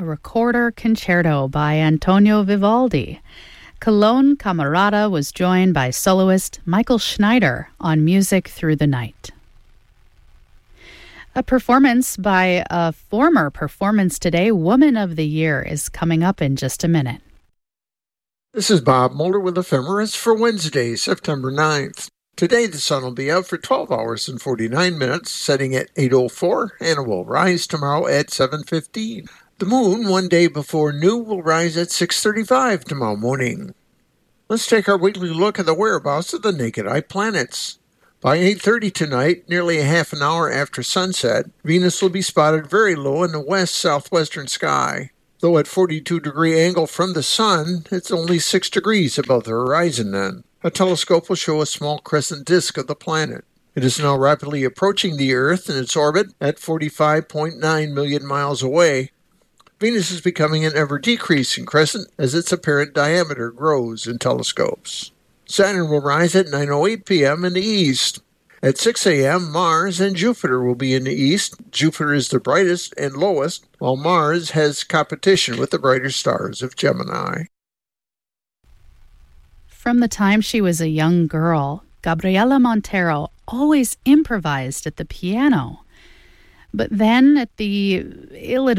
a recorder concerto by Antonio Vivaldi. Cologne Camerata was joined by soloist Michael Schneider on Music Through the Night. A performance by a former Performance Today Woman of the Year is coming up in just a minute. This is Bob Mulder with Ephemeris for Wednesday, September 9th. Today the sun will be out for 12 hours and 49 minutes, setting at 8:04, and it will rise tomorrow at 7:15. The moon, one day before noon, will rise at 6:35 tomorrow morning. Let's take our weekly look at the whereabouts of the naked eye planets. By 8:30 tonight, nearly a half an hour after sunset, Venus will be spotted very low in the west-southwestern sky. Though at 42-degree angle from the sun, it's only 6 degrees above the horizon then. A telescope will show a small crescent disk of the planet. It is now rapidly approaching the Earth in its orbit at 45.9 million miles away. Venus is becoming an ever-decreasing crescent as its apparent diameter grows in telescopes. Saturn will rise at 9:08 p.m. in the east. At 6 a.m., Mars and Jupiter will be in the east. Jupiter is the brightest and lowest, while Mars has competition with the brighter stars of Gemini. From the time she was a young girl, Gabriela Montero always improvised at the piano. But then, at the ill-advised